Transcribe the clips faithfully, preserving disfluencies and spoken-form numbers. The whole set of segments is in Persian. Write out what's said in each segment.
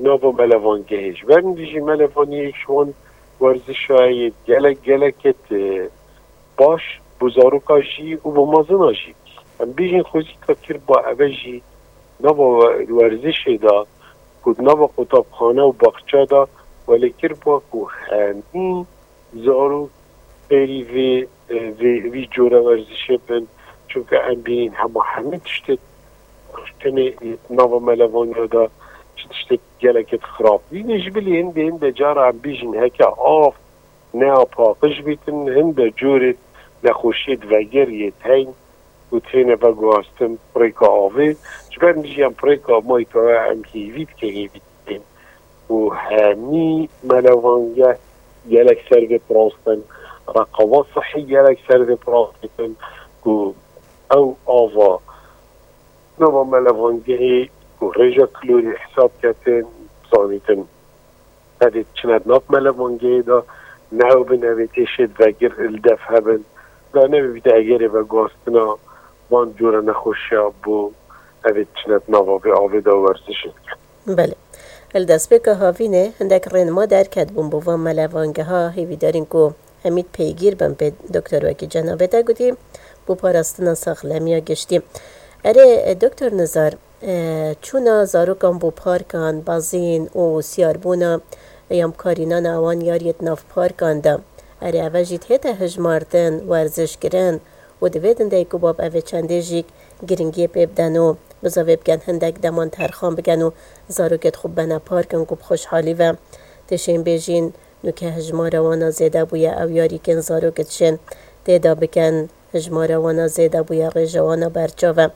نابا ملوانگهش برن دیجی ملوانی ایشون ورزش های گلک گلکت باش بزارو کاشی و با مازن آشی هم بیشین خوزی که کر با اوجی نابا ورزش دا کود نابا خطابخانه و باقچه دا ولی کر با که همین زارو پیری وی, وی, وی جوره ورزشه بن چون که هم بین همه همه تشتت کنه نابا ملوانی دا تشتت گلکت خراب بینش بلی هنده هنده جارا هم بیشین هکا آف نه پاقش بیتن هنده جورت نخوشید و گریت هین و تینه و گواستم پریکا آوه جبر میشی هم پریکا مایتا هم هیوید که هیوید دیم و همی ملوانگه گلک سر به پراستن رقابات صحی گلک سر به پراستن و او آوا نوا ملوانگه و رجا کلوری حساب کتن بزانیتن هدید چند ناب ملوانگه دا نهو بنویتشید و گر الدف هبن دا نبیده اگری و گاستنا وان جور نخوشی بو هدید چند ناب آوه دا ورزشید. بله. الدست بکه هاوینه هندک رین ما در کد بون بو وان ملوانگه ها هیوی دارین که همید پیگیر بم به دکتر وکی جنابه دا گودیم بو پاراستنا ساخلمیا گشتیم. اره دکتر نزار چونا زاروکان بو پارکان بازین و سیاربونا یام کارینان آوان یاریت ناف پارکان دا اره اوه جید هیتا هجماردن ورزش گرن و دویدن دایکو باب اوه چنده جیک گرنگی پیبدن و بزاوه بگن هندک دمان ترخان بگن و زاروکت خوب بنا پارکن گوب خوشحالی و تشین بیجین نوکه هجمار وانا زیده بویا او یاری کن زاروکت شن دیدا بکن هجمار وانا زیده بویا غیجوانا برچا و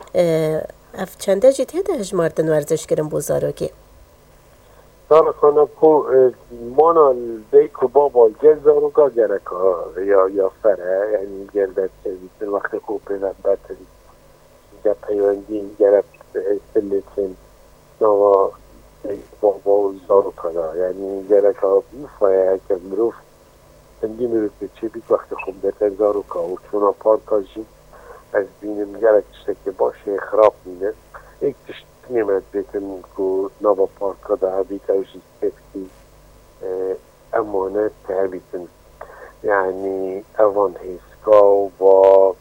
اف چنده جید هیتا هجماردن ورزش گرن بو زاروکی داره کنه کو مانا دیکو بابا گل زاروکا گرکا یا یا فره یعنی گل در چیزی وقت کو پیدن بطری گه پیوندی گرب سلیتین نوا بابا زاروکا دا یعنی گرکا بیفایه که مروف تندی مروف چه بیت وقت خوب در زاروکا و چونا پارکا جی از بینم گرک چشته که باشه خراب مینه ایک تشت نمید بیتن که نوا پارکا دا بیت اوشی سیفتی امانت تهبیتن یعنی اوان هیسکا و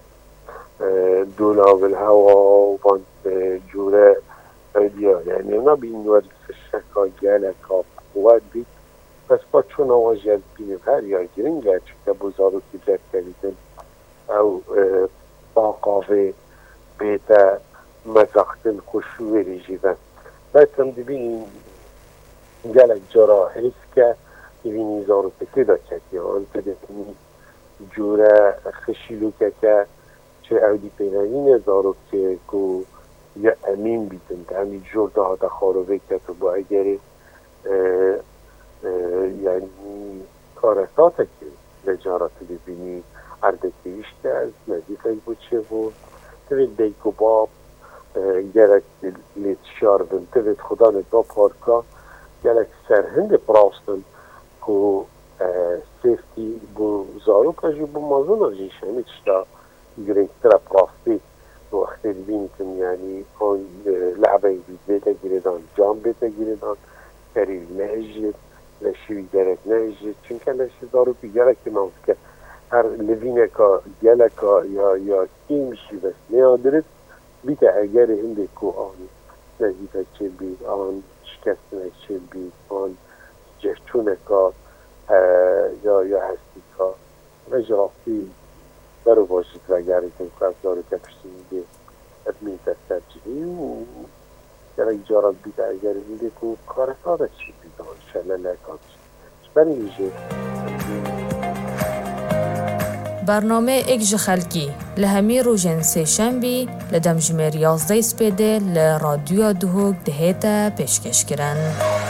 دولاب الهوا و جوره دیا یعنی اونا بین ورزش شکا گلکا قوت بیت پس با چون آواجی از بین هر یا گرنگه چکه بزارو که جد کردن او باقاوه بیتا مزاقتن خوشوری جیبن باید هم دبین گلک جارا حیث که ایوینی زارو پتی دا چکی آن تدکنی جوره خشیلو که که چه اودی پیناین زارو که که یا امین بیتن که همی جور دا دا خاروه که تو با اگری یعنی کارستاته که لجارات دبینی عرده کهیشته از نزیفه بود چه بود توید دیکو باب گلک لیت شاردن توید خدا ندبا پارکا گلک سرهند پراستن که سیفتی بو زارو کجی بو مازون آجیش همی چشتا گرنگتر پراستی وقتی بینتن یعنی آن لعبه بید بیتا گیردان جام بیتا گیردان کریل نهجید لشوی گرک نهجید چونکه لشوی زارو که گلک نامز که هر لوینه که گلکا یا یا کیمشی بس نیادرد بیت اگر هنده که آن نزیفه چه بید آن شکستنه چه بید آن جهچونه که یا یا هستی که رجرافتی برو باشید و گریتن که از دارو که پشتیده ادمین تستر جدی و گره جارت بیت اگر هنده که کار ساده چی بید آن شله لکات چبری میشه برنامه اگج خلکی لهمی روژن سه شنبی لدمجمه ریاضده سپیده لرادیو دهوگ دهیتا پیشکش کرن.